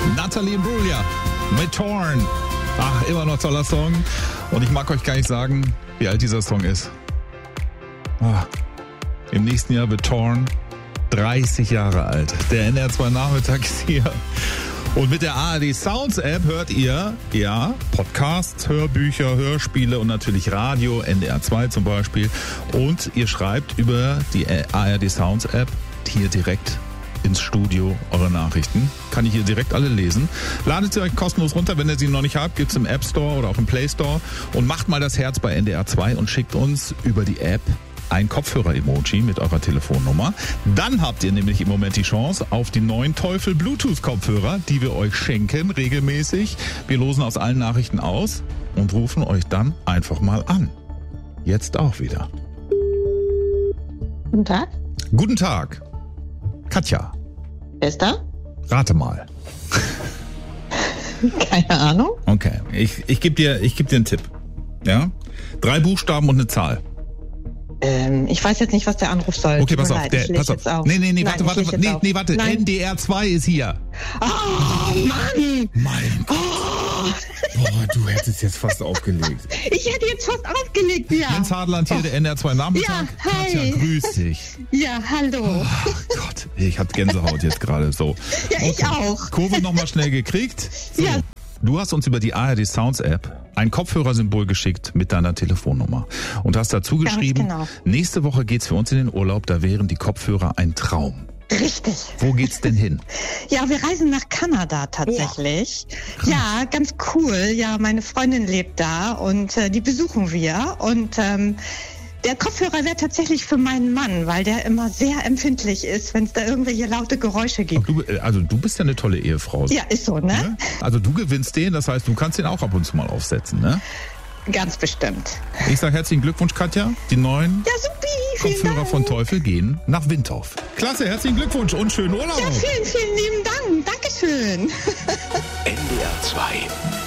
Natalie Imbruglia mit Torn. Ach, immer noch toller Song. Und ich mag euch gar nicht sagen, wie alt dieser Song ist. Im nächsten Jahr wird Torn 30 Jahre alt. Der NDR2 Nachmittag ist hier. Und mit der ARD Sounds App hört ihr, Podcasts, Hörbücher, Hörspiele und natürlich Radio, NDR2 zum Beispiel. Und ihr schreibt über die ARD Sounds App hier direkt ins Studio eure Nachrichten. Kann ich hier direkt alle lesen. Ladet sie euch kostenlos runter, wenn ihr sie noch nicht habt. Gibt's im App Store oder auch im Play Store. Und macht mal das Herz bei NDR2 und schickt uns über die App ein Kopfhörer-Emoji mit eurer Telefonnummer. Dann habt ihr nämlich im Moment die Chance auf die neuen Teufel Bluetooth-Kopfhörer, die wir euch schenken regelmäßig. Wir losen aus allen Nachrichten aus und rufen euch dann einfach mal an. Jetzt auch wieder. Guten Tag. Guten Tag. Katja. Wer ist da? Rate mal. Keine Ahnung. Okay, ich geb dir einen Tipp. Ja? 3 Buchstaben und eine Zahl. Ich weiß jetzt nicht, was der Anruf soll. Okay, pass auf. Pass auf. Nee, warte. Nein. NDR2 ist hier. Oh, Mann! Mein Gott. Boah, du hättest jetzt fast aufgelegt. Ich hätte jetzt fast aufgelegt, ja. Jens Hartland hier, der NDR2 Nachmittag. Ja, hi. Katja, grüß dich. Ja, hallo. Oh Gott, ich hatte Gänsehaut jetzt gerade so. Ja, ich auch. Kurve nochmal schnell gekriegt. So. Ja. Du hast uns über die ARD Sounds App ein Kopfhörersymbol geschickt mit deiner Telefonnummer und hast dazu geschrieben, genau. Nächste Woche geht's für uns in den Urlaub, da wären die Kopfhörer ein Traum. Richtig. Wo geht's denn hin? Ja, wir reisen nach Kanada tatsächlich. Oh. Ja, ganz cool. Ja, meine Freundin lebt da und die besuchen wir. Und der Kopfhörer wäre tatsächlich für meinen Mann, weil der immer sehr empfindlich ist, wenn es da irgendwelche laute Geräusche gibt. Du bist ja eine tolle Ehefrau. Ja, ist so, ne? Also du gewinnst den, das heißt, du kannst den auch ab und zu mal aufsetzen, ne? Ganz bestimmt. Ich sage herzlichen Glückwunsch, Katja. Die neuen Kopfhörer Dank. von Teufel gehen nach Windhof. Klasse, herzlichen Glückwunsch und schönen Urlaub. Ja, vielen lieben Dank. Dankeschön. NDR2